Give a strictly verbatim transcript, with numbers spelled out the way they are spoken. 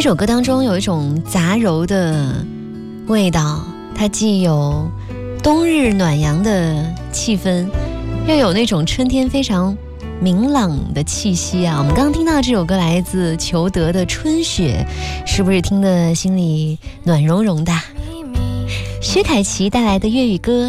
这首歌当中有一种杂糅的味道，它既有冬日暖阳的气氛，又有那种春天非常明朗的气息啊。我们刚刚听到这首歌来自裘德的《春雪》，是不是听得心里暖融融的？薛凯琪带来的粤语歌